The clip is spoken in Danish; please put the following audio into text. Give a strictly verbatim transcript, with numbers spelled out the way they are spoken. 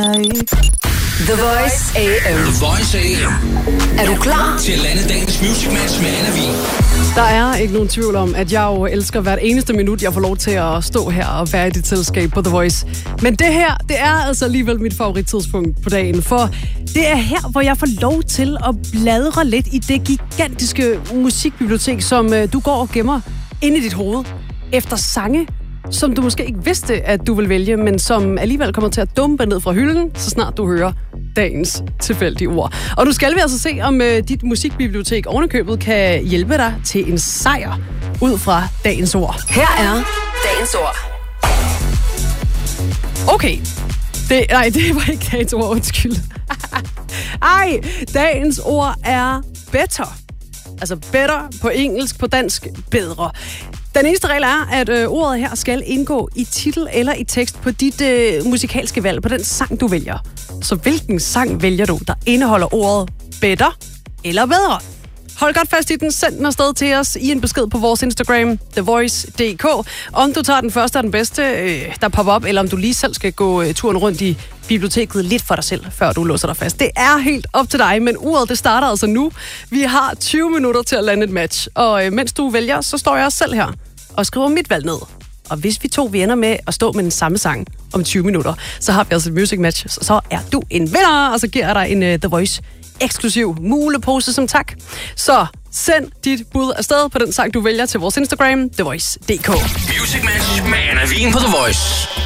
The Voice A M. The Voice A M. Er du klar til at lande dagens Music Match med Anna Vig? Der er ikke nogen tvivl om, at jeg jo elsker hvert eneste minut, jeg får lov til at stå her og være i dit selskab på The Voice. Men det her, det er altså alligevel mit favorittidspunkt på dagen, for det er her, hvor jeg får lov til at bladre lidt i det gigantiske musikbibliotek, som du går og gemmer inde i dit hoved efter sange, som du måske ikke vidste, at du vil vælge, men som alligevel kommer til at dumpe ned fra hylden, så snart du hører dagens tilfældige ord. Og nu skal vi altså se, om uh, dit musikbibliotek ovenikøbet kan hjælpe dig til en sejr ud fra dagens ord. Her er dagens ord. Okay. Det, nej, det var ikke dagens ord, undskyld. Ej, dagens ord er better. Altså better på engelsk, på dansk bedre. Den eneste regel er, at øh, ordet her skal indgå i titel eller i tekst på dit øh, musikalske valg, på den sang, du vælger. Så hvilken sang vælger du, der indeholder ordet better eller bedre? Hold godt fast i den, send den afsted til os i en besked på vores Instagram, the voice punktum d k. Om du tager den første og den bedste, øh, der popper op, eller om du lige selv skal gå øh, turen rundt i biblioteket lidt for dig selv, før du låser dig fast. Det er helt op til dig, men uret det starter altså nu. Vi har tyve minutter til at lande et match, og øh, mens du vælger, så står jeg også selv her og skriver mit valg ned. Og hvis vi to vi ender med at stå med den samme sang om tyve minutter, så har vi altså et music match, så er du en vinder, og så giver jeg dig en uh, The Voice eksklusiv mulepose som tak. Så send dit bud afsted på den sang, du vælger til vores Instagram, the voice punktum d k. Music Match med Anna Vig på The Voice.